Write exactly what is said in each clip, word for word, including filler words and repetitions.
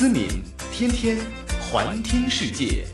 思敏天天环听世界。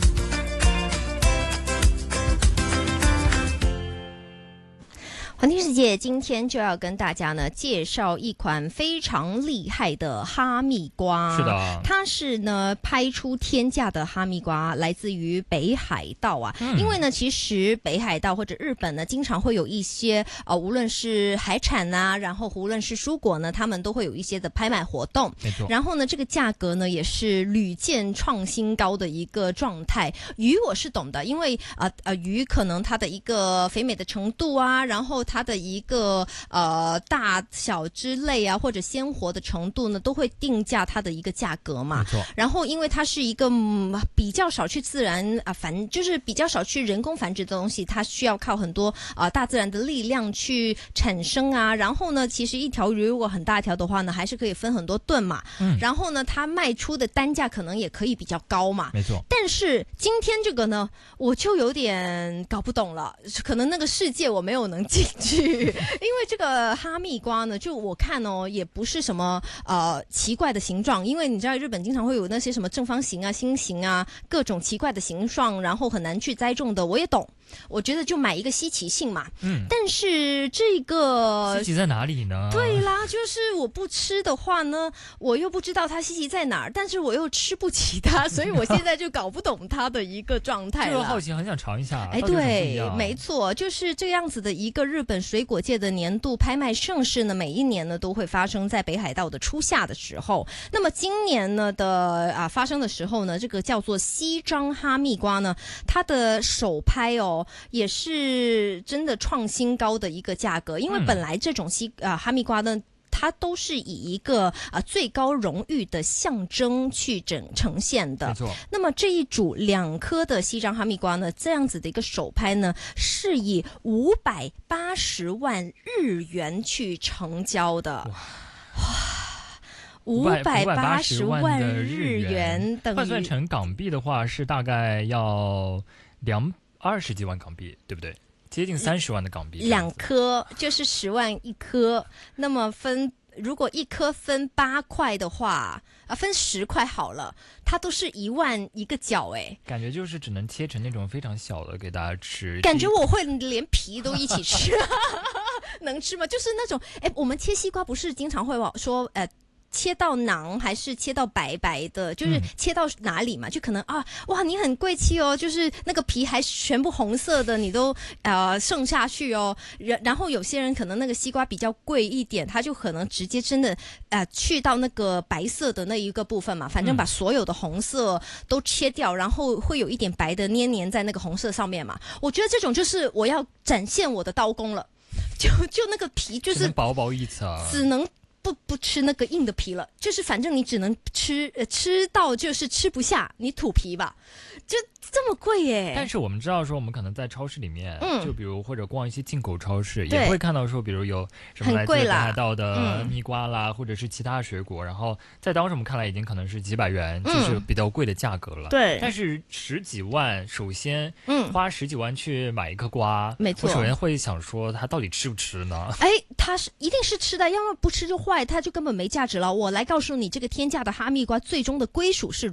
环听世界今天就要跟大家呢介绍一款非常厉害的哈密瓜。 是的， 它是呢拍出天价的哈密瓜，来自于北海道啊。嗯、因为呢，其实北海道或者日本呢，经常会有一些呃，无论是海产啊，然后无论是蔬果呢，他们都会有一些的拍卖活动。 没错。 然后呢，这个价格呢也是屡见创新高的一个状态。鱼我是懂的，因为呃呃鱼可能它的一个肥美的程度啊，然后它的一个呃大小之类啊，或者鲜活的程度呢，都会定价它的一个价格嘛。 没错。 然后因为它是一个、嗯、比较少去自然啊繁，就是比较少去人工繁殖的东西，它需要靠很多啊、呃、大自然的力量去产生啊。然后呢，其实一条鱼如果很大条的话呢，还是可以分很多顿嘛。嗯。然后呢，它卖出的单价可能也可以比较高嘛。 没错。 但是今天这个呢，我就有点搞不懂了，可能那个世界我没有能进去。因为这个哈密瓜呢，就我看哦，也不是什么呃奇怪的形状，因为你知道日本经常会有那些什么正方形啊、心形啊，各种奇怪的形状，然后很难去栽种的，我也懂。我觉得就买一个稀奇性嘛。嗯。但是这个稀奇在哪里呢？ 对啦，就是我不吃的话呢，我又不知道它稀奇在哪儿，但是我又吃不起它，所以我现在就搞不懂它的一个状态了。 就是好奇，很想尝一下。 哎，对，没错，就是这样子的一个日本水果界的年度拍卖盛事呢，每一年呢都会发生在北海道的初夏的时候。那么今年呢的啊发生的时候呢，这个叫做西张哈密瓜呢，它的首拍哦。也是真的创新高的一个价格，因为本来这种西啊、呃、哈密瓜呢，它都是以一个啊、呃、最高荣誉的象征去整呈现的。 没错。那么这一组两颗的西张哈密瓜呢，这样子的一个首拍呢，是以五百八十万日元去成交的。哇！五百八十万日元等于换算成港币的话，是大概要两。二十几万港币，对不对？接近三十万的港币。 两颗就是十万一颗，那么分如果一颗分八块的话，啊，分十块好了，它都是一万一个角哎。 感觉就是只能切成那种非常小的给大家吃。 感觉我会连皮都一起吃，能吃吗？就是那种哎，我们切西瓜不是经常会说呃。切到囊还是切到白白的，就是切到哪里嘛，嗯、就可能啊，哇，你很贵气哦，就是那个皮还全部红色的，你都呃剩下去哦。然然后有些人可能那个西瓜比较贵一点，他就可能直接真的呃去到那个白色的那一个部分嘛，反正把所有的红色都切掉，然后会有一点白的黏黏在那个红色上面嘛。我觉得这种就是我要展现我的刀工了，就就那个皮就是薄薄一层， 只能。不不吃那个硬的皮了，就是反正你只能吃，呃，吃到就是吃不下，你吐皮吧，就这么贵耶。 但是我们知道说，我们可能在超市里面，嗯，就比如或者逛一些进口超市，也会看到说，比如有什么来自北海道的蜜瓜啦，嗯、或者是其他水果，然后在当时我们看来已经可能是几百元，嗯、就是比较贵的价格了。 对。 但是十几万，首先，嗯，花十几万去买一颗瓜， 没错， 我首先会想说，它到底吃不吃呢？ 哎，它是一定是吃的，要么不吃就坏。它就根本没价值了。我来告诉你，这个天价的哈密瓜最终的归属是